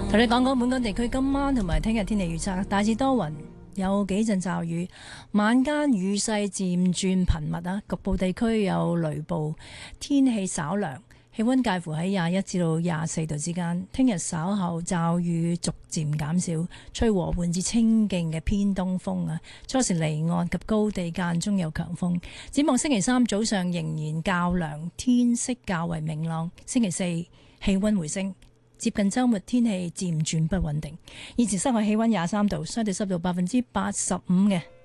同你講講本港地區今晚同埋聽日天氣預測，大致多雲，有幾陣驟雨，晚間雨勢漸轉頻密啊，局部地區有雷暴，天氣稍涼，氣溫介乎喺21至到24度之間。聽日稍後驟雨逐漸減少，吹和緩至清勁嘅偏東風啊，初時離岸及高地間中有強風。展望星期三早上仍然較涼，天色較為明朗。星期四氣溫回升。接近週末天氣漸轉不穩定，現時室外氣溫23度，相對濕度85%嘅。